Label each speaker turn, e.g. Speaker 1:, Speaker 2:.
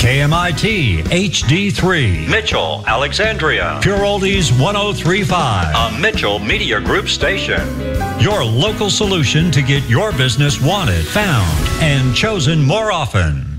Speaker 1: KMIT HD3,
Speaker 2: Mitchell, Alexandria.
Speaker 1: Pure Oldies 1035,
Speaker 2: A Mitchell Media Group station.
Speaker 1: your local solution to get your business wanted, found, and chosen more often.